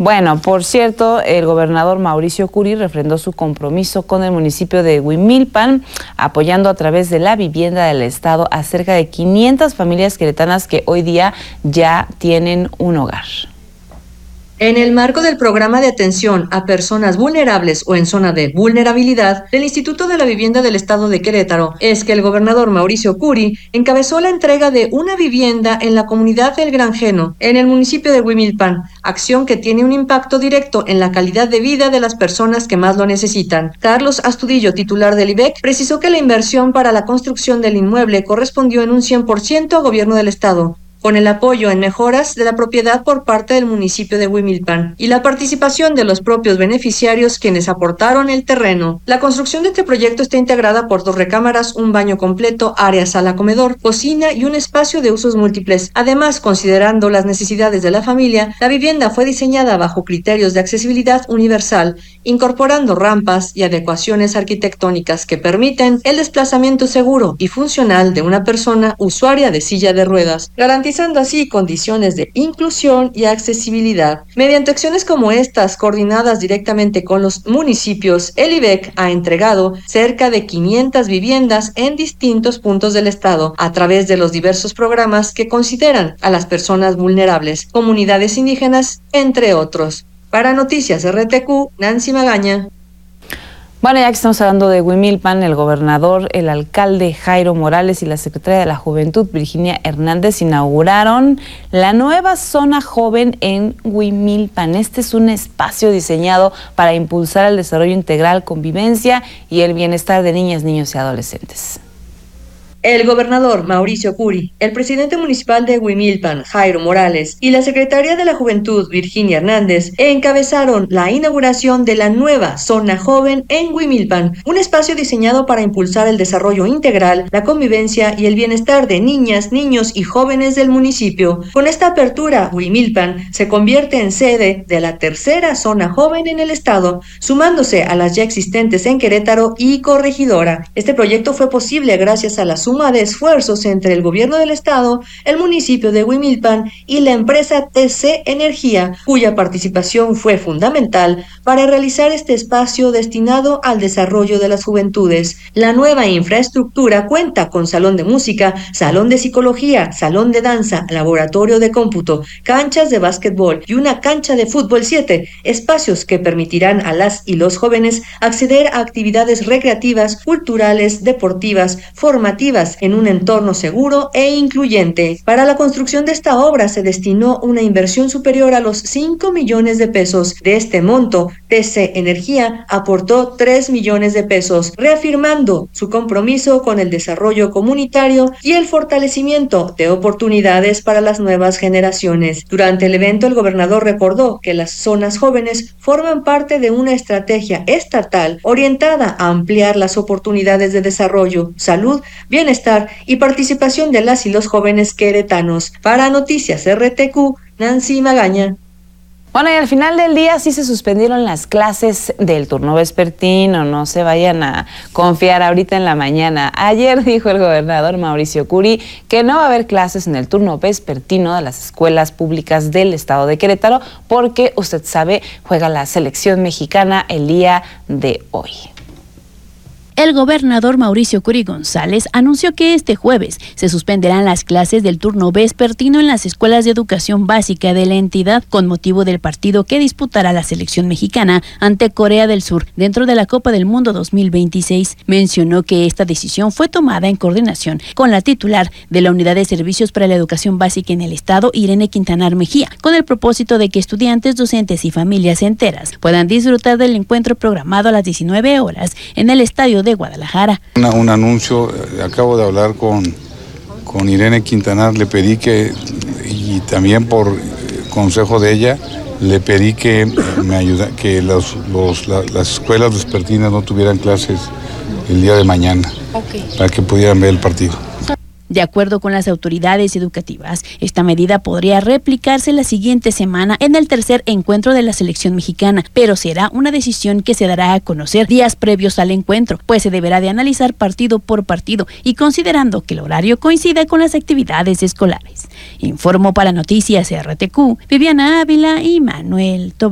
Bueno, por cierto, el gobernador Mauricio Curi refrendó su compromiso con el municipio de Huimilpan, apoyando a través de la vivienda del estado a cerca de 500 familias queretanas que hoy día ya tienen un hogar. En el marco del programa de atención a personas vulnerables o en zona de vulnerabilidad del Instituto de la Vivienda del Estado de Querétaro, es que el gobernador Mauricio Curi encabezó la entrega de una vivienda en la comunidad del Granjeno, en el municipio de Huimilpan, acción que tiene un impacto directo en la calidad de vida de las personas que más lo necesitan. Carlos Astudillo, titular del IVEC, precisó que la inversión para la construcción del inmueble correspondió en un 100% al gobierno del Estado, con el apoyo en mejoras de la propiedad por parte del municipio de Huimilpan y la participación de los propios beneficiarios quienes aportaron el terreno. La construcción de este proyecto está integrada por 2 recámaras, un baño completo, área sala-comedor, cocina y un espacio de usos múltiples. Además, considerando las necesidades de la familia, la vivienda fue diseñada bajo criterios de accesibilidad universal, incorporando rampas y adecuaciones arquitectónicas que permiten el desplazamiento seguro y funcional de una persona usuaria de silla de ruedas, garantizando así condiciones de inclusión y accesibilidad. Mediante acciones como estas, coordinadas directamente con los municipios, el IVEC ha entregado cerca de 500 viviendas en distintos puntos del estado, a través de los diversos programas que consideran a las personas vulnerables, comunidades indígenas, entre otros. Para Noticias RTQ, Nancy Magaña. Bueno, ya que estamos hablando de Huimilpan, el gobernador, el alcalde Jairo Morales y la secretaria de la Juventud, Virginia Hernández, inauguraron la nueva zona joven en Huimilpan. Este es un espacio diseñado para impulsar el desarrollo integral, convivencia y el bienestar de niñas, niños y adolescentes. El gobernador Mauricio Curi, el presidente municipal de Huimilpan, Jairo Morales, y la secretaria de la Juventud, Virginia Hernández, encabezaron la inauguración de la nueva Zona Joven en Huimilpan, un espacio diseñado para impulsar el desarrollo integral, la convivencia y el bienestar de niñas, niños y jóvenes del municipio. Con esta apertura, Huimilpan se convierte en sede de la tercera Zona Joven en el estado, sumándose a las ya existentes en Querétaro y Corregidora. Este proyecto fue posible gracias a la suma de esfuerzos entre el gobierno del estado, el municipio de Huimilpan y la empresa TC Energía, cuya participación fue fundamental para realizar este espacio destinado al desarrollo de las juventudes. La nueva infraestructura cuenta con salón de música, salón de psicología, salón de danza, laboratorio de cómputo, canchas de básquetbol y una cancha de fútbol 7, espacios que permitirán a las y los jóvenes acceder a actividades recreativas, culturales, deportivas, formativas, en un entorno seguro e incluyente. Para la construcción de esta obra se destinó una inversión superior a los 5 millones de pesos. De este monto, TC Energía aportó 3 millones de pesos, reafirmando su compromiso con el desarrollo comunitario y el fortalecimiento de oportunidades para las nuevas generaciones. Durante el evento, el gobernador recordó que las zonas jóvenes forman parte de una estrategia estatal orientada a ampliar las oportunidades de desarrollo, salud, bienestar y participación de las y los jóvenes queretanos. Para Noticias RTQ, Nancy Magaña. Bueno, y al final del día sí se suspendieron las clases del turno vespertino, no se vayan a confiar ahorita en la mañana. Ayer dijo el gobernador Mauricio Curi que no va a haber clases en el turno vespertino de las escuelas públicas del estado de Querétaro porque, usted sabe, juega la selección mexicana el día de hoy. El gobernador Mauricio Curi González anunció que este jueves se suspenderán las clases del turno vespertino en las escuelas de educación básica de la entidad con motivo del partido que disputará la selección mexicana ante Corea del Sur dentro de la Copa del Mundo 2026. Mencionó que esta decisión fue tomada en coordinación con la titular de la Unidad de Servicios para la Educación Básica en el Estado, Irene Quintanar Mejía, con el propósito de que estudiantes, docentes y familias enteras puedan disfrutar del encuentro programado a las 19 horas en el estadio de Guadalajara. Un anuncio, acabo de hablar con Irene Quintanar, le pedí que, y también por consejo de ella, le pedí que me ayuda, que las escuelas vespertinas no tuvieran clases el día de mañana, para que pudieran ver el partido. De acuerdo con las autoridades educativas, esta medida podría replicarse la siguiente semana en el tercer encuentro de la selección mexicana, pero será una decisión que se dará a conocer días previos al encuentro, pues se deberá de analizar partido por partido y considerando que el horario coincida con las actividades escolares. Informó para Noticias RTQ, Viviana Ávila y Manuel Tobar.